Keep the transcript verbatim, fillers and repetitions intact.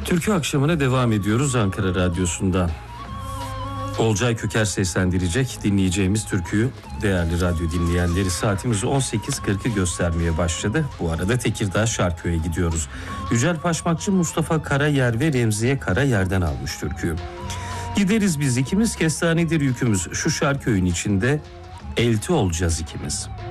Türkü akşamına devam ediyoruz Ankara Radyosu'nda. Olcay Köker seslendirecek dinleyeceğimiz türküyü değerli radyo dinleyenleri, saatimiz on sekiz kırkı göstermeye başladı. Bu arada Tekirdağ Şarköy'e gidiyoruz. Yücel Paşmakçı Mustafa Karayer ve Remziye Karayer'den almış türküyü. Gideriz biz ikimiz, kestanedir yükümüz, şu Şarköy'ün içinde elti olacağız ikimiz.